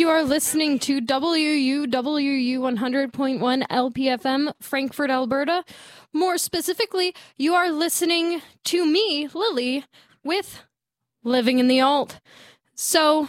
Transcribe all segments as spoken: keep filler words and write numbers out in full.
You are listening to W U W U one hundred point one L P F M, Frankfurt, Alberta. More specifically, you are listening to me, Lily, with Living in the Alt. So,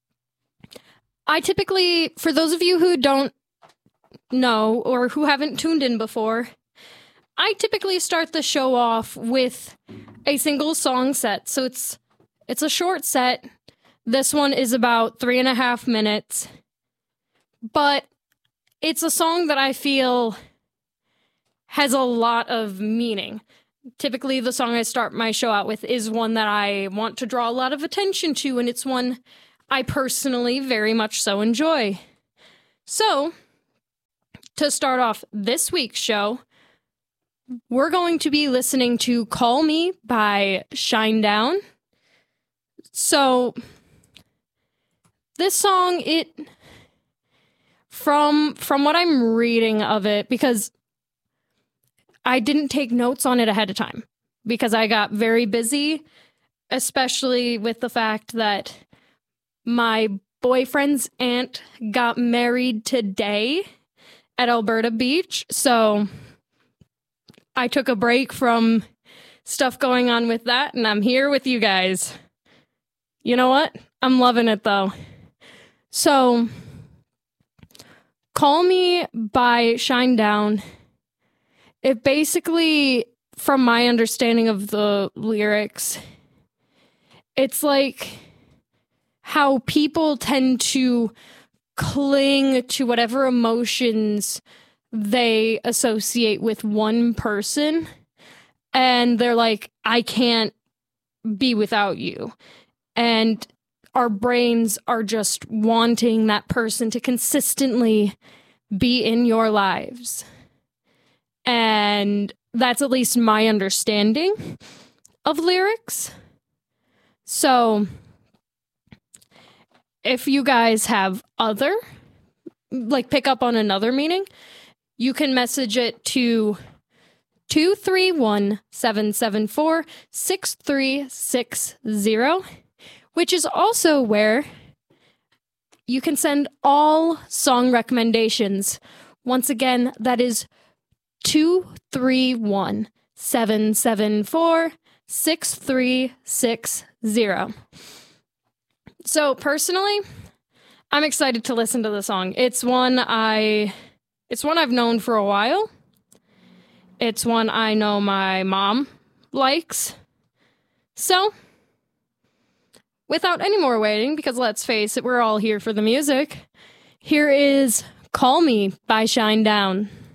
I typically, for those of you who don't know or who haven't tuned in before, I typically start the show off with a single song set. So it's it's a short set. This one is about three and a half minutes. But it's a song that I feel has a lot of meaning. Typically, the song I start my show out with is one that I want to draw a lot of attention to, and it's one I personally very much so enjoy. So, to start off this week's show, we're going to be listening to Call Me by Shinedown. So, this song, it, from, from what I'm reading of it, because I didn't take notes on it ahead of time, because I got very busy, especially with the fact that my boyfriend's aunt got married today at Alberta Beach, so I took a break from stuff going on with that, and I'm here with you guys. You know what? I'm loving it, though. So, Call Me by Shinedown. It basically, from my understanding of the lyrics, it's like how people tend to cling to whatever emotions they associate with one person, and they're like, I can't be without you. And our brains are just wanting that person to consistently be in your lives. And that's at least my understanding of lyrics. So, if you guys have other, like pick up on another meaning, you can message it to two three one, seven seven four, six three six zero, which is also where you can send all song recommendations. Once again, that is two three one, seven seven four, six three six zero. So personally, I'm excited to listen to the song. It's one I it's one I've known for a while. It's one I know my mom likes. So, without any more waiting, because let's face it, we're all here for the music, here is Call Me by Shinedown.